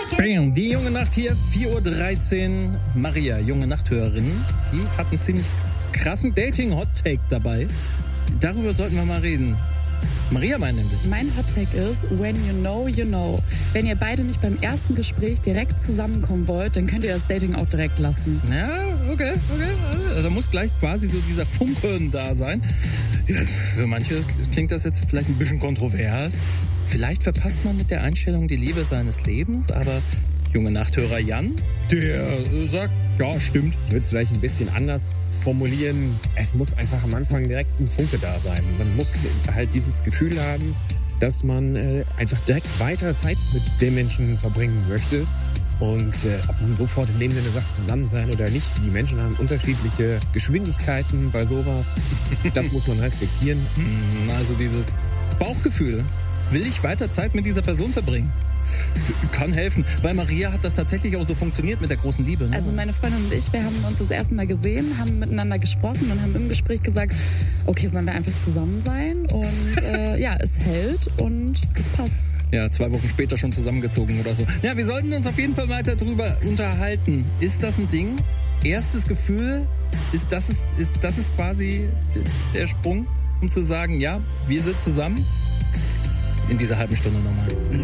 Bam, die junge Nacht hier, 4.13 Uhr. Maria, junge Nachthörerin, die hat einen ziemlich krassen Dating-Hot-Take dabei. Darüber sollten wir mal reden. Maria, mein Hot-Take ist, when you know, you know. Wenn ihr beide nicht beim ersten Gespräch direkt zusammenkommen wollt, dann könnt ihr das Dating auch direkt lassen. Ja, okay. Also, da muss gleich quasi so dieser Funken da sein. Ja, für manche klingt das jetzt vielleicht ein bisschen kontrovers. Vielleicht verpasst man mit der Einstellung die Liebe seines Lebens, aber junge Nachthörer Jan, der sagt, ja, stimmt. Ich würde es vielleicht ein bisschen anders formulieren. Es muss einfach am Anfang direkt ein Funke da sein. Man muss halt dieses Gefühl haben, dass man einfach direkt weiter Zeit mit dem Menschen verbringen möchte. Und ob man sofort in dem Sinne sagt, zusammen sein oder nicht, die Menschen haben unterschiedliche Geschwindigkeiten bei sowas. Das muss man respektieren. Also dieses Bauchgefühl. Will ich weiter Zeit mit dieser Person verbringen? Kann helfen. Bei Maria hat das tatsächlich auch so funktioniert mit der großen Liebe. Ne? Also meine Freundin und ich, wir haben uns das erste Mal gesehen, haben miteinander gesprochen und haben im Gespräch gesagt, okay, sollen wir einfach zusammen sein? Und ja, es hält und es passt. Ja, 2 Wochen später schon zusammengezogen oder so. Ja, wir sollten uns auf jeden Fall weiter drüber unterhalten. Ist das ein Ding? Erstes Gefühl, ist das quasi der Sprung, um zu sagen, ja, wir sind zusammen? In dieser halben Stunde nochmal.